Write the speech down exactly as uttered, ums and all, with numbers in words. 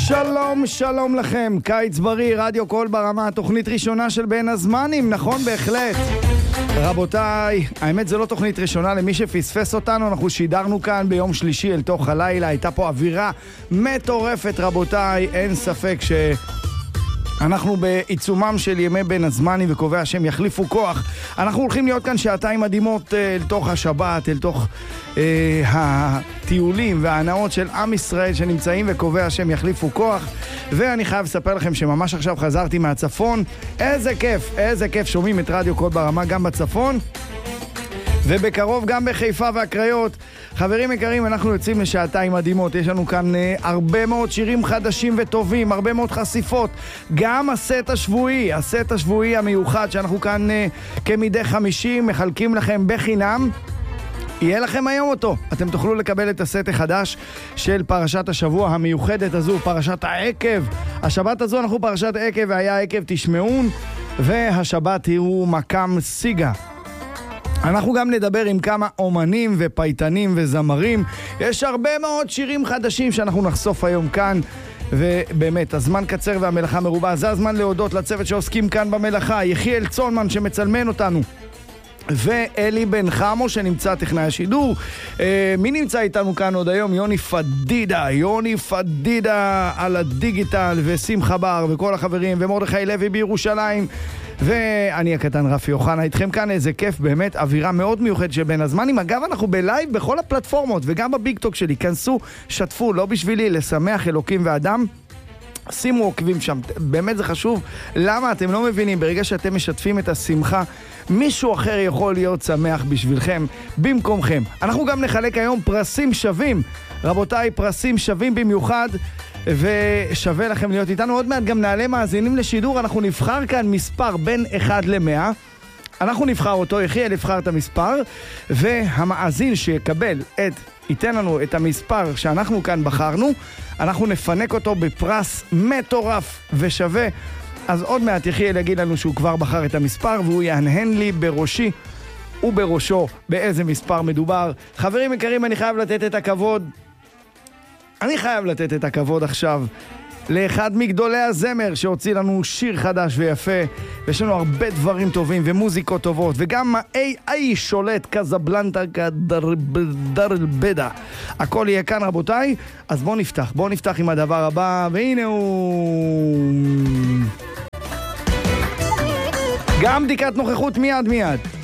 שלום, שלום לכם, קיץ בריא, רדיו קול ברמה, תוכנית ראשונה של בין הזמנים, נכון בהחלט. רבותיי, האמת זה לא תוכנית ראשונה, למי שפספס אותנו, אנחנו שידרנו כאן ביום שלישי אל תוך הלילה, הייתה פה אווירה מטורפת רבותיי, אין ספק ש... אנחנו בעיצומם של ימי בין הזמנים וקובע שהם יחליפו כוח. אנחנו הולכים להיות כאן שעתיים מדהימות אל תוך השבת, אל תוך אה, הטיולים וההנאות של עם ישראל שנמצאים וקובע שהם יחליפו כוח. ואני חייב לספר לכם שממש עכשיו חזרתי מהצפון. איזה כיף, איזה כיף, שומעים את רדיו קול ברמה גם בצפון ובקרוב גם בחיפה והקריות. חברים יקרים, אנחנו יוצאים לשעתיים מדהימות, יש לנו כאן uh, הרבה מאוד שירים חדשים וטובים, הרבה מאוד חשיפות, גם הסט השבועי, הסט השבועי המיוחד שאנחנו כאן uh, כמדי חמישים מחלקים לכם בחינם, יהיה לכם היום אותו. אתם תוכלו לקבל את הסט החדש של פרשת השבוע המיוחדת הזו, פרשת העקב. השבת הזו אנחנו פרשת עקב והיה עקב תשמעון, והשבת הוא מקם סיגה. אנחנו גם נדבר עם כמה אומנים ופייטנים וזמרים. יש הרבה מאוד שירים חדשים שאנחנו נחשוף היום כאן, ובאמת, הזמן קצר והמלאכה מרובה. זה הזמן להודות לצוות שעוסקים כאן במלאכה, יחיאל צונמן שמצלמן אותנו, ואלי בן חמו שנמצא טכנאי השידור. אה, מי נמצא איתנו כאן עוד היום? יוני פדידה, יוני פדידה על הדיגיטל, ושמחה בר וכל החברים, ומרדכי לוי בירושלים, ואני הקטן רפי אוחנה איתכם כאן. איזה כיף, באמת אווירה מאוד מיוחדת שבין הזמנים. אגב, אנחנו בלייב בכל הפלטפורמות וגם בביג טוק שלי, כנסו, שתפו, לא בשבילי, לשמח אלוקים ואדם, שימו עוקבים שם, באמת זה חשוב. למה? אתם לא מבינים, ברגע שאתם משתפים את השמחה, מישהו אחר יכול להיות שמח בשבילכם במקומכם. אנחנו גם נחלק היום פרסים שווים, רבותיי, פרסים שווים במיוחד, ושווה לכם להיות איתנו. עוד מעט גם נעלה מאזינים לשידור, אנחנו נבחר כאן מספר בין אחד למאה, אנחנו נבחר אותו, יחיאל לבחר את המספר, והמאזין שיקבל את, ייתן לנו את המספר שאנחנו כאן בחרנו, אנחנו נפנק אותו בפרס מטורף ושווה. אז עוד מעט יחיאל יגיד לנו שהוא כבר בחר את המספר, והוא יהנהן לי בראשי ובראשו באיזה מספר מדובר. חברים יקרים, אני חייב לתת את הכבוד, אני חייב לתת את הכבוד עכשיו לאחד מגדולי הזמר שהוציא לנו שיר חדש ויפה, ויש לנו הרבה דברים טובים ומוזיקות טובות, וגם ה-איי איי שולט, קזבלנטה דרבדה, הכל יהיה כאן רבותיי. אז בואו נפתח, בואו נפתח עם הדבר הבא, והנה הוא גם בדיקת נוכחות מיד מיד.